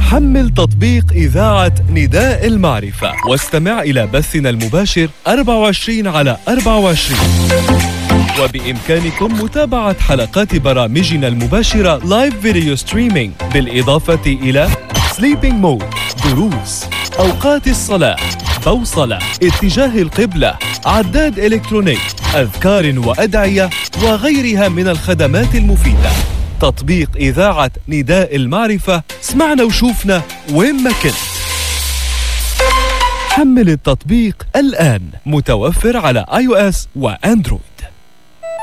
حمل تطبيق إذاعة نداء المعرفة واستمع إلى بثنا المباشر 24/24. وبإمكانكم متابعة حلقات برامجنا المباشرة لايف فيديو ستريمينج، بالإضافة إلى سليبينج مود، دروس، أوقات الصلاة، بوصلة، اتجاه القبلة، عداد إلكتروني، أذكار وأدعية وغيرها من الخدمات المفيدة. تطبيق إذاعة نداء المعرفة، اسمعنا وشوفنا وين ما كنت. حمل التطبيق الآن، متوفر على iOS وأندرويد.